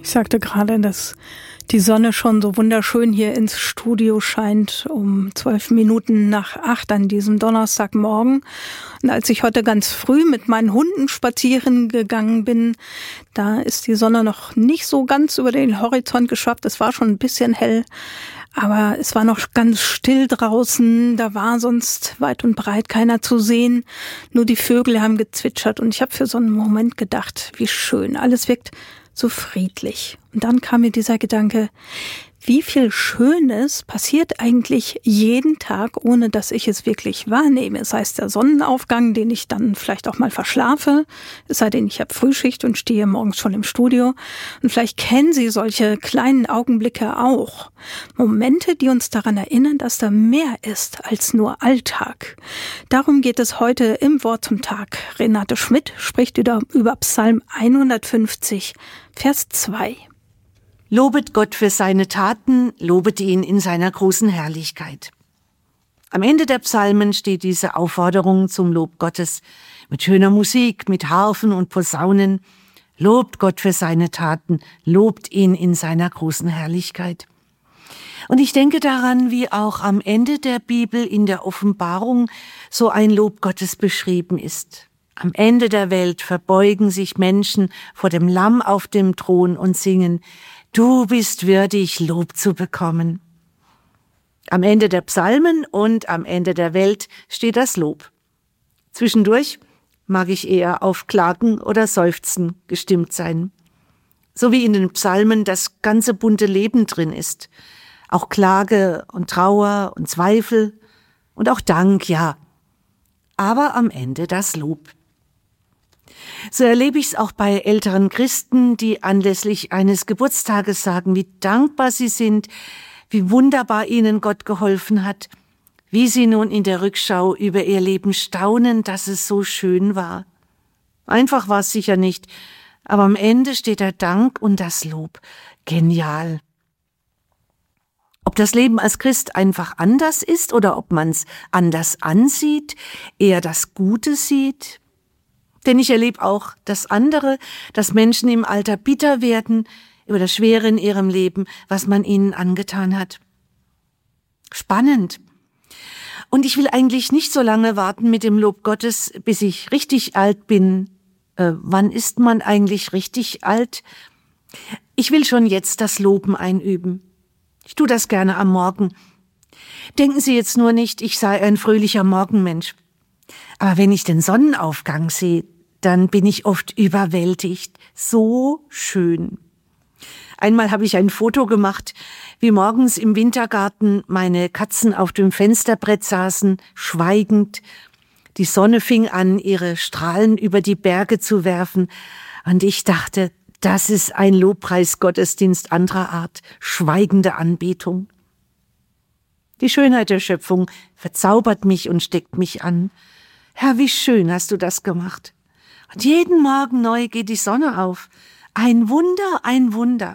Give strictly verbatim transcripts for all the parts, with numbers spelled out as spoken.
Ich sagte gerade, dass die Sonne schon so wunderschön hier ins Studio scheint, um zwölf Minuten nach acht an diesem Donnerstagmorgen. Und als ich heute ganz früh mit meinen Hunden spazieren gegangen bin, da ist die Sonne noch nicht so ganz über den Horizont geschwappt. Es war schon ein bisschen hell, aber es war noch ganz still draußen. Da war sonst weit und breit keiner zu sehen. Nur die Vögel haben gezwitschert und ich habe für so einen Moment gedacht, wie schön. Alles wirkt so friedlich. Und dann kam mir dieser Gedanke, wie viel Schönes passiert eigentlich jeden Tag, ohne dass ich es wirklich wahrnehme. Sei es der Sonnenaufgang, den ich dann vielleicht auch mal verschlafe, es sei denn, ich habe Frühschicht und stehe morgens schon im Studio. Und vielleicht kennen Sie solche kleinen Augenblicke auch. Momente, die uns daran erinnern, dass da mehr ist als nur Alltag. Darum geht es heute im Wort zum Tag. Renate Schmidt spricht über, über Psalm hundertfünfzig, Vers zwei. Lobet Gott für seine Taten, lobet ihn in seiner großen Herrlichkeit. Am Ende der Psalmen steht diese Aufforderung zum Lob Gottes mit schöner Musik, mit Harfen und Posaunen. Lobt Gott für seine Taten, lobt ihn in seiner großen Herrlichkeit. Und ich denke daran, wie auch am Ende der Bibel in der Offenbarung so ein Lob Gottes beschrieben ist. Am Ende der Welt verbeugen sich Menschen vor dem Lamm auf dem Thron und singen: Du bist würdig, Lob zu bekommen. Am Ende der Psalmen und am Ende der Welt steht das Lob. Zwischendurch mag ich eher auf Klagen oder Seufzen gestimmt sein. So wie in den Psalmen das ganze bunte Leben drin ist. Auch Klage und Trauer und Zweifel und auch Dank, ja. Aber am Ende das Lob. So erlebe ich es auch bei älteren Christen, die anlässlich eines Geburtstages sagen, wie dankbar sie sind, wie wunderbar ihnen Gott geholfen hat, wie sie nun in der Rückschau über ihr Leben staunen, dass es so schön war. Einfach war es sicher nicht, aber am Ende steht der Dank und das Lob. Genial. Ob das Leben als Christ einfach anders ist oder ob man es anders ansieht, eher das Gute sieht. Denn ich erlebe auch das andere, dass Menschen im Alter bitter werden über das Schwere in ihrem Leben, was man ihnen angetan hat. Spannend. Und ich will eigentlich nicht so lange warten mit dem Lob Gottes, bis ich richtig alt bin. Äh, wann ist man eigentlich richtig alt? Ich will schon jetzt das Loben einüben. Ich tue das gerne am Morgen. Denken Sie jetzt nur nicht, ich sei ein fröhlicher Morgenmensch. Aber wenn ich den Sonnenaufgang sehe, dann bin ich oft überwältigt. So schön. Einmal habe ich ein Foto gemacht, wie morgens im Wintergarten meine Katzen auf dem Fensterbrett saßen, schweigend. Die Sonne fing an, ihre Strahlen über die Berge zu werfen. Und ich dachte, das ist ein Lobpreisgottesdienst anderer Art, schweigende Anbetung. Die Schönheit der Schöpfung verzaubert mich und steckt mich an. Herr, wie schön hast du das gemacht. Und jeden Morgen neu geht die Sonne auf. Ein Wunder, ein Wunder.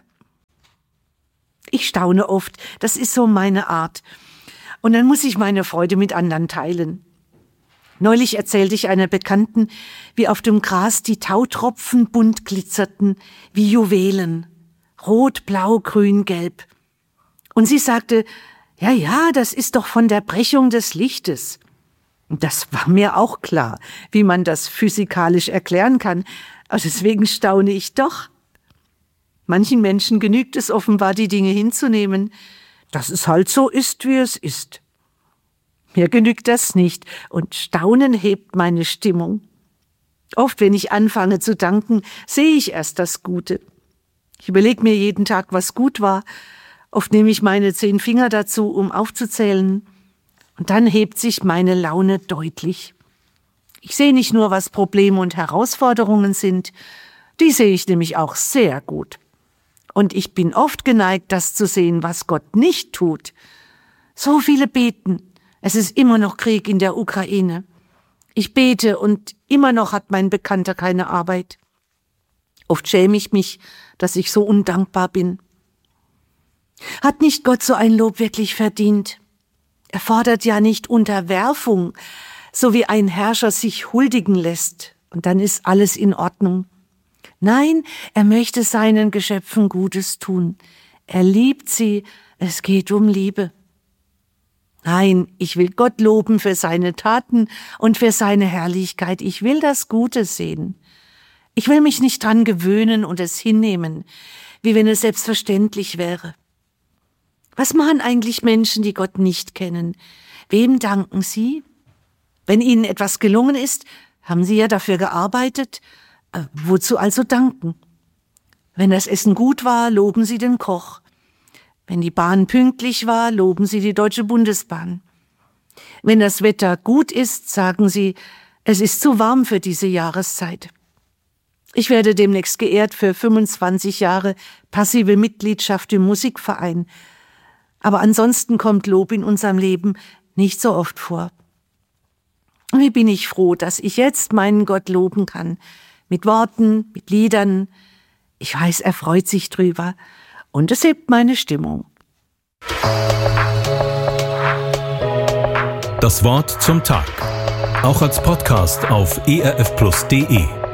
Ich staune oft, das ist so meine Art. Und dann muss ich meine Freude mit anderen teilen. Neulich erzählte ich einer Bekannten, wie auf dem Gras die Tautropfen bunt glitzerten, wie Juwelen. Rot, blau, grün, gelb. Und sie sagte, ja, ja, das ist doch von der Brechung des Lichtes. Das war mir auch klar, wie man das physikalisch erklären kann. Aber deswegen staune ich doch. Manchen Menschen genügt es offenbar, die Dinge hinzunehmen, dass es halt so ist, wie es ist. Mir genügt das nicht und Staunen hebt meine Stimmung. Oft, wenn ich anfange zu danken, sehe ich erst das Gute. Ich überlege mir jeden Tag, was gut war. Oft nehme ich meine zehn Finger dazu, um aufzuzählen. Und dann hebt sich meine Laune deutlich. Ich sehe nicht nur, was Probleme und Herausforderungen sind, die sehe ich nämlich auch sehr gut. Und ich bin oft geneigt, das zu sehen, was Gott nicht tut. So viele beten. Es ist immer noch Krieg in der Ukraine. Ich bete und immer noch hat mein Bekannter keine Arbeit. Oft schäme ich mich, dass ich so undankbar bin. Hat nicht Gott so ein Lob wirklich verdient? Er fordert ja nicht Unterwerfung, so wie ein Herrscher sich huldigen lässt, und dann ist alles in Ordnung. Nein, er möchte seinen Geschöpfen Gutes tun. Er liebt sie, es geht um Liebe. Nein, ich will Gott loben für seine Taten und für seine Herrlichkeit. Ich will das Gute sehen. Ich will mich nicht dran gewöhnen und es hinnehmen, wie wenn es selbstverständlich wäre. Was machen eigentlich Menschen, die Gott nicht kennen? Wem danken sie? Wenn ihnen etwas gelungen ist, haben sie ja dafür gearbeitet. Äh, wozu also danken? Wenn das Essen gut war, loben sie den Koch. Wenn die Bahn pünktlich war, loben sie die Deutsche Bundesbahn. Wenn das Wetter gut ist, sagen sie, es ist zu warm für diese Jahreszeit. Ich werde demnächst geehrt für fünfundzwanzig Jahre passive Mitgliedschaft im Musikverein. Aber ansonsten kommt Lob in unserem Leben nicht so oft vor. Wie bin ich froh, dass ich jetzt meinen Gott loben kann. Mit Worten, mit Liedern. Ich weiß, er freut sich drüber. Und es hebt meine Stimmung. Das Wort zum Tag. Auch als Podcast auf e r f plus punkt d e.